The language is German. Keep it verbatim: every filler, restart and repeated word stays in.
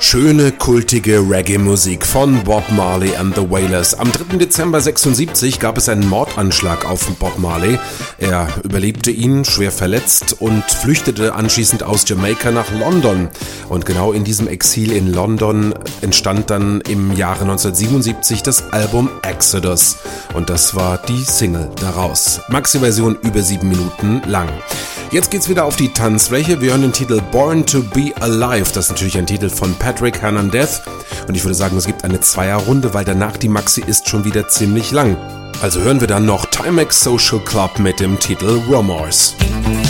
Schöne, kultige Reggae-Musik von Bob Marley and the Wailers. Am dritten Dezember sechsundsiebzig gab es einen Mordanschlag auf Bob Marley. Er überlebte ihn, schwer verletzt, und flüchtete anschließend aus Jamaika nach London. Und genau in diesem Exil in London entstand dann im Jahre neunzehnhundertsiebenundsiebzig das Album Exodus. Und das war die Single daraus. Maxi-Version über sieben Minuten lang. Jetzt geht's wieder auf die Tanzfläche. Wir hören den Titel Born to be Alive. Das ist natürlich ein Titel von Patrick Hernandez. Und ich würde sagen, es gibt eine Zweierrunde, weil danach die Maxi ist schon wieder ziemlich lang. Also hören wir dann noch Timex Social Club mit dem Titel Remorse.